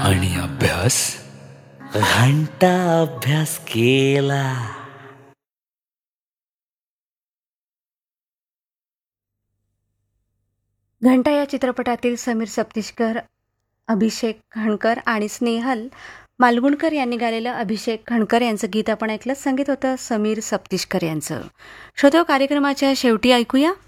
आणि अभ्यास घंटा अभ्यास केला. घंटा या चित्रपटातील समीर सप्तिशकर, अभिषेक खणकर आणि स्नेहल मालगुणकर यांनी गायलेलं अभिषेक खणकर यांचं गीत आपण ऐकलं. संगीत होतं समीर सप्तिशकर यांचं. श्रोतो, कार्यक्रमाच्या शेवटी ऐकूया